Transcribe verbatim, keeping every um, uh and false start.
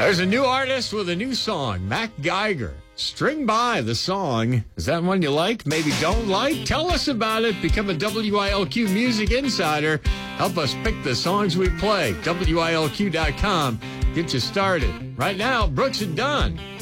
There's a new artist with a new song, Mac Geiger. String By, the song. Is that one you like? Maybe don't like? Tell us about it. Become a W I L Q Music Insider. Help us pick the songs we play. W I L Q dot com. Get you started. Right now, Brooks and Dunn.